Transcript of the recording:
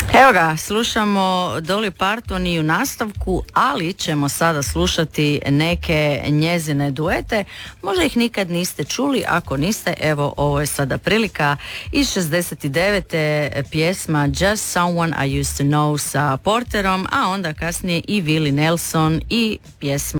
Evo ga, slušamo Dolly Parton i u nastavku, ali ćemo sada slušati neke njezine duete. Možda ih nikad niste čuli, ako niste, evo ovo je sada prilika. Iz 69. pjesma Just Someone I Used to Know sa Porterom, a onda kasnije i Willie Nelson i pjesma